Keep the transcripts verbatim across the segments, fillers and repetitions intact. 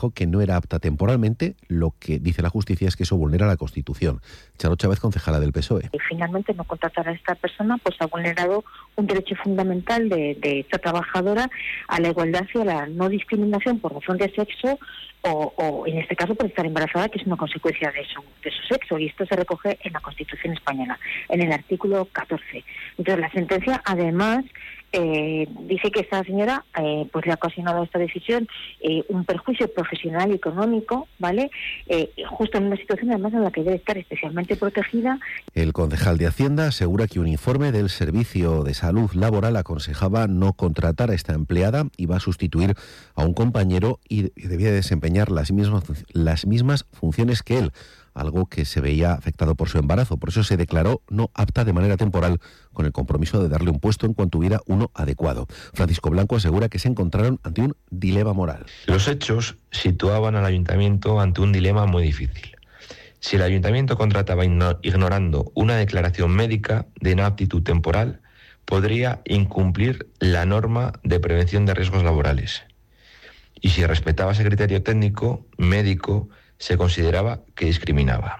que no era apta temporalmente. Lo que dice la justicia es que eso vulnera la Constitución. Charo Chávez, concejala del P S O E. Y finalmente no contratar a esta persona pues ha vulnerado un derecho fundamental de, de esta trabajadora a la igualdad y a la no discriminación por razón de sexo o, o en este caso por estar embarazada, que es una consecuencia de su, de su sexo, y esto se recoge en la Constitución española, en el artículo catorce. Entonces la sentencia además Eh, dice que esta señora eh, pues le ha ocasionado a esta decisión eh, un perjuicio profesional y económico, ¿vale? Eh, justo en una situación además en la que debe estar especialmente protegida. El concejal de Hacienda asegura que un informe del Servicio de Salud Laboral aconsejaba no contratar a esta empleada y va a sustituir a un compañero y debía desempeñar las mismas, las mismas funciones que él, algo que se veía afectado por su embarazo. Por eso se declaró no apta de manera temporal, con el compromiso de darle un puesto en cuanto hubiera uno adecuado. Francisco Blanco asegura que se encontraron ante un dilema moral. Los hechos situaban al ayuntamiento ante un dilema muy difícil. Si el ayuntamiento contrataba ignorando una declaración médica de no aptitud temporal, podría incumplir la norma de prevención de riesgos laborales. Y si respetaba ese criterio técnico, médico, se consideraba que discriminaba.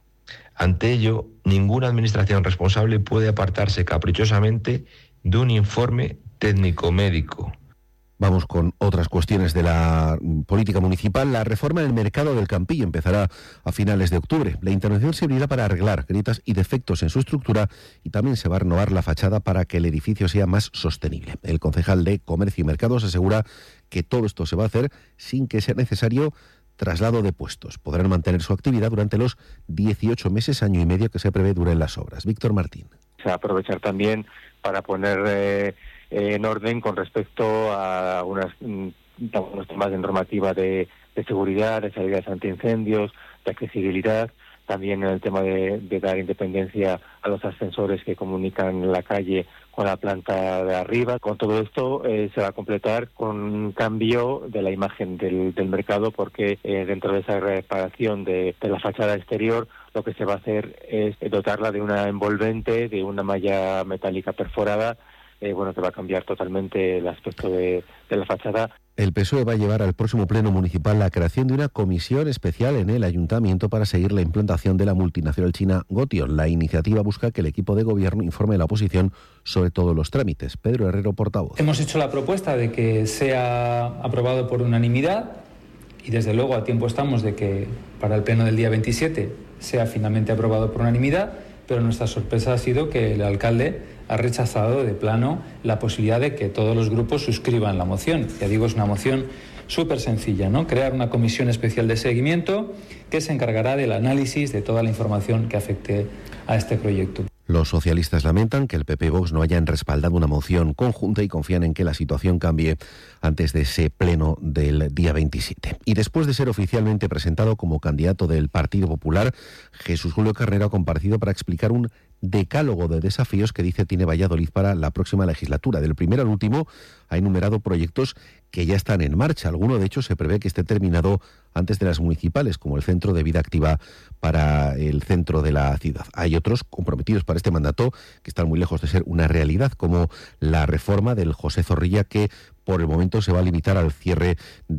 Ante ello, ninguna administración responsable puede apartarse caprichosamente de un informe técnico-médico. Vamos con otras cuestiones de la política municipal. La reforma del mercado del Campillo empezará a finales de octubre. La intervención servirá para arreglar grietas y defectos en su estructura y también se va a renovar la fachada para que el edificio sea más sostenible. El concejal de Comercio y Mercados asegura que todo esto se va a hacer sin que sea necesario traslado de puestos. Podrán mantener su actividad durante los dieciocho meses, año y medio que se prevé duren las obras. Víctor Martín. Se va a aprovechar también para poner eh, en orden con respecto a unas, unos temas de normativa de, de seguridad, de salidas antiincendios, de accesibilidad, también en el tema de, de dar independencia a los ascensores que comunican la calle con la planta de arriba. Con todo esto eh, se va a completar con un cambio de la imagen del, del mercado, porque eh, dentro de esa reparación de, de la fachada exterior lo que se va a hacer es dotarla de una envolvente, de una malla metálica perforada, eh, bueno, que va a cambiar totalmente el aspecto de, de la fachada. El P S O E va a llevar al próximo pleno municipal la creación de una comisión especial en el ayuntamiento para seguir la implantación de la multinacional china Gotion. La iniciativa busca que el equipo de gobierno informe a la oposición sobre todos los trámites. Pedro Herrero, portavoz. Hemos hecho la propuesta de que sea aprobado por unanimidad y desde luego a tiempo estamos de que para el pleno del día veintisiete sea finalmente aprobado por unanimidad, pero nuestra sorpresa ha sido que el alcalde ha rechazado de plano la posibilidad de que todos los grupos suscriban la moción. Ya digo, es una moción súper sencilla, ¿no? Crear una comisión especial de seguimiento que se encargará del análisis de toda la información que afecte a este proyecto. Los socialistas lamentan que el P P y Vox no hayan respaldado una moción conjunta y confían en que la situación cambie antes de ese pleno del día veintisiete. Y después de ser oficialmente presentado como candidato del Partido Popular, Jesús Julio Carnero ha comparecido para explicar un decálogo de desafíos que dice tiene Valladolid para la próxima legislatura. Del primero al último ha enumerado proyectos que ya están en marcha. Alguno, de hecho, se prevé que esté terminado antes de las municipales, como el Centro de Vida Activa para el centro de la ciudad. Hay otros comprometidos para este mandato que están muy lejos de ser una realidad, como la reforma del José Zorrilla, que por el momento se va a limitar al cierre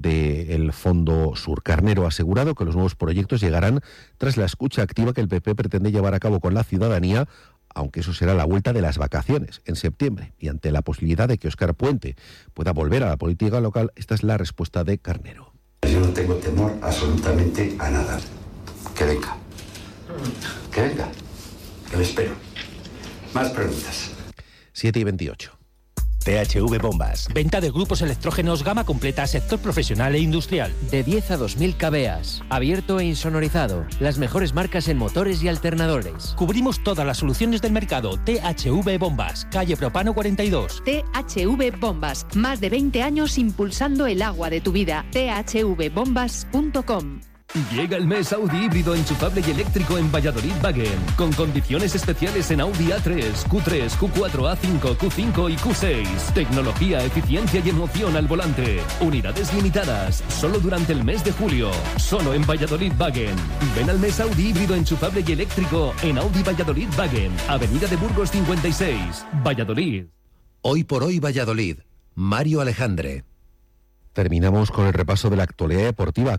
del Fondo Sur. Carnero ha asegurado que los nuevos proyectos llegarán tras la escucha activa que el P P pretende llevar a cabo con la ciudadanía, aunque eso será la vuelta de las vacaciones, en septiembre. Y ante la posibilidad de que Óscar Puente pueda volver a la política local, esta es la respuesta de Carnero. Yo no tengo temor absolutamente a nada. Que venga. Que venga. Que le espero. Más preguntas. siete y veintiocho. T H V Bombas. Venta de grupos electrógenos gama completa, sector profesional e industrial. De diez a dos mil kVA. Abierto e insonorizado. Las mejores marcas en motores y alternadores. Cubrimos todas las soluciones del mercado. T H V Bombas. Calle Propano cuarenta y dos. T H V Bombas. Más de veinte años impulsando el agua de tu vida. T H V bombas punto com. Llega el mes Audi híbrido enchufable y eléctrico en Valladolid Wagen, con condiciones especiales en Audi A tres, Q tres, Q cuatro, A cinco, Q cinco y Q seis. Tecnología, eficiencia y emoción al volante. Unidades limitadas, solo durante el mes de julio. Solo en Valladolid Wagen. Ven al mes Audi híbrido enchufable y eléctrico en Audi Valladolid Wagen, Avenida de Burgos cincuenta y seis, Valladolid. Hoy por hoy Valladolid. Mario Alejandre. Terminamos con el repaso de la actualidad deportiva.